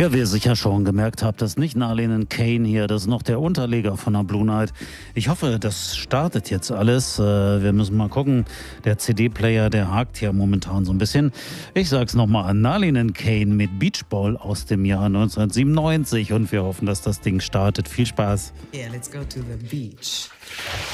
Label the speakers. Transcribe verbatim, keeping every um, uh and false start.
Speaker 1: Ja, wie ihr sicher schon gemerkt habt, das ist nicht Nalinen Kane hier, das ist noch der Unterleger von der Blue Knight. Ich hoffe, das startet jetzt alles. Äh, wir müssen mal gucken. Der C D-Player, der hakt hier momentan so ein bisschen. Ich sag's nochmal, Nalinen Kane mit Beach Ball aus dem Jahr neunzehnhundertsiebenundneunzig und wir hoffen, dass das Ding startet. Viel Spaß.
Speaker 2: Yeah, let's go to the beach.